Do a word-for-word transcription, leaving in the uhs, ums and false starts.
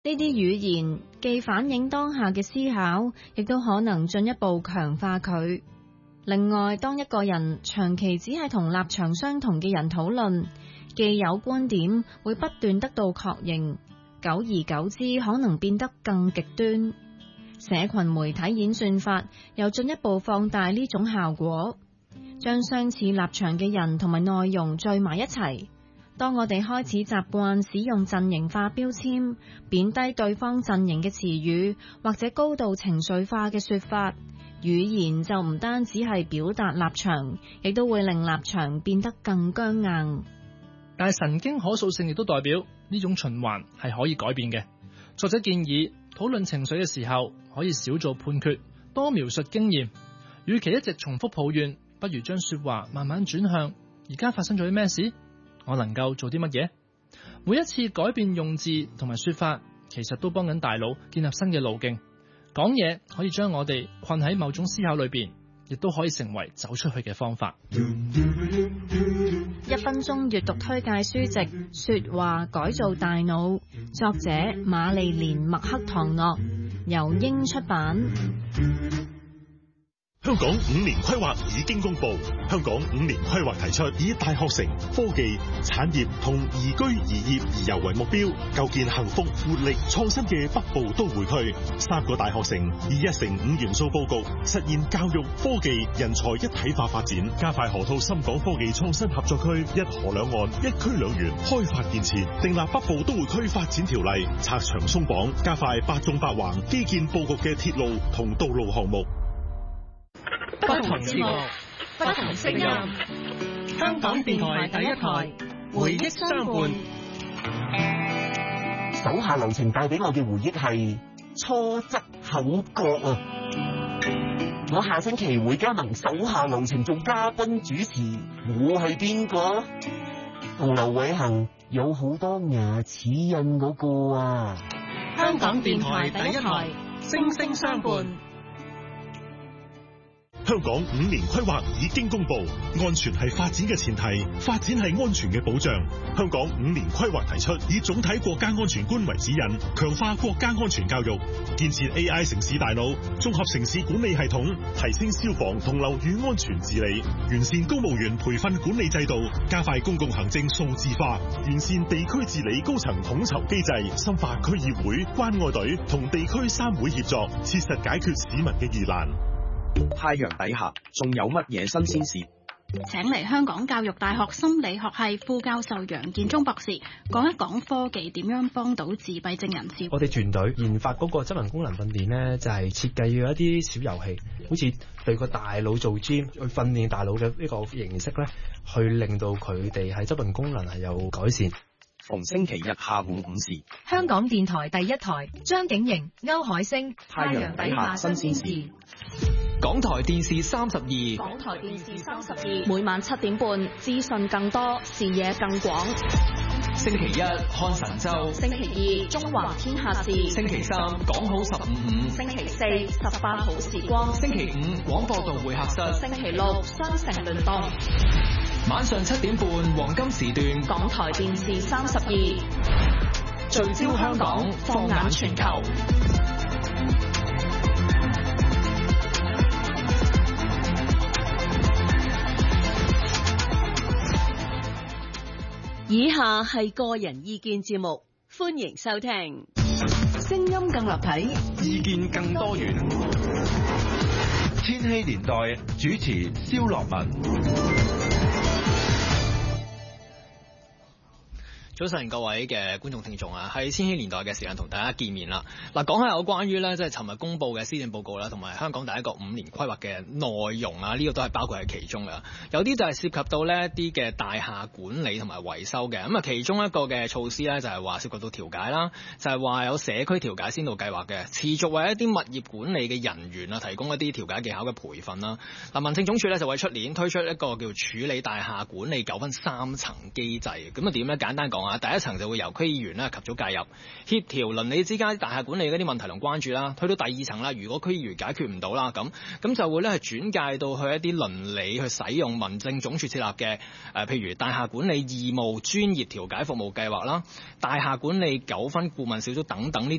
呢啲語言既反映當下嘅思考，亦都可能進一步強化佢。另外，當一個人長期只係同立場相同嘅人討論，既有觀點會不斷得到確認，久而久之可能變得更極端。社群媒體演算法又進一步放大呢種效果，將相似立場嘅人同埋內容聚埋一齊。當我哋開始習慣使用陣營化標籤，貶低對方陣營嘅詞語，或者高度情緒化嘅說法，語言就唔單止係表達立場，亦都會令立場變得更僵硬。 但係神經可塑性亦都代表呢種循環係可以改變嘅。作者建議討論情緒嘅時候，可以少做判決，多描述經驗。與其一直重複抱怨，不如將說話慢慢轉向而家發生咗啲咩事，我能夠做啲乜嘢？每一次改變用字同埋說法，其實都幫緊大腦建立新嘅路徑。講嘢可以將我哋困喺某種思考裏邊，亦都可以成為走出去嘅方法。 一分鐘閱讀推介書籍《說話改造大腦》，作者瑪麗蓮麥克唐諾，由英出版。 香港五年規劃已經公布，香港五年規劃提出以大學城、科技、產業同宜居宜業宜遊為目標，構建幸福、活力、創新嘅北部都會區。三個大學城以一城五元素佈局，實現教育、科技、人才一體化發展，加快河套深港科技創新合作區，一河兩岸、一區兩園開發建設，訂立北部都會區發展條例，拆牆鬆綁，加快八縱八橫基建佈局嘅鐵路同道路項目。 不同節目，不同聲音。香港電台第一台，回憶相伴。 手下留情帶俾我嘅回憶係初則口角啊！我下星期會加盟手下留情做嘉賓主持，我係邊個？同劉偉恒有好多牙齒印嗰個啊！ 香港電台第一台，聲聲相伴。 香港五年規劃已經公布，安全係發展嘅前提，發展係安全嘅保障。香港五年規劃提出以總體國家安全觀為指引，強化國家安全教育，建設 A I 城市大腦，綜合城市管理系統，提升消防同樓宇安全治理，完善公務員培訓管理制度，加快公共行政數字化，完善地區治理高層統籌機制，深化區議會、關愛隊同地區三會協作，切實解決市民嘅疑難。 太陽底下仲有乜嘢新鮮事？ 請嚟香港教育大學心理學系副教授楊建忠博士講一講科技點樣幫到自閉症人士。 我哋團隊研發嗰個執行功能訓練呢，就係設計咗一啲小遊戲，好似對個大腦做 gym 去訓練大腦嘅呢個形式咧，去令到佢哋喺執行功能係有改善。 逢星期日下午五時， 香港電台第一台，張景瑩、歐海星， 太陽底下新鮮事。 港台電視三十二， 港台電視三十二，每晚七點半，資訊更多，視野更廣。 星期一看神州， 星期二中華天下事， 星期三講好十五五， 星期四十八好時光， 星期五廣播道會客室， 星期六雙城聯動。 晚上七點半黃金時段， 港台電視三十二， 聚焦香港，放眼全球。 以下係個人意見節目，歡迎收聽。 聲音更立體， 意見更多元。千禧年代主持蕭樂文。 早晨各位嘅觀眾聽眾啊，喺千禧年代嘅時間同大家見面啦。嗱，講下有關於咧，即係尋日公布嘅施政報告啦，同埋香港第一個五年規劃嘅內容啊，呢、這個都係包括喺其中噶。有啲就係涉及到呢一啲嘅大廈管理同埋維修嘅。咁啊，其中一個嘅措施咧就係話涉及到調解啦，就係、是、話有社區調解先導計劃嘅，持續為一啲物業管理嘅人員啊提供一啲調解技巧嘅培訓啦。嗱，民政總署咧就會出年推出一個叫處理大廈管理糾紛三層機制。咁啊點咧？簡單講啊。第一層就會由區議員咧及早介入，協調鄰里之間大廈管理嗰啲問題同關注啦。去到第二層啦，如果區議員解決唔到啦，咁咁就會咧係轉介到去一啲鄰里去使用民政總署設立嘅誒、呃，譬如大廈管理義務專業調解服務計劃啦、大廈管理糾紛顧問小組等等呢啲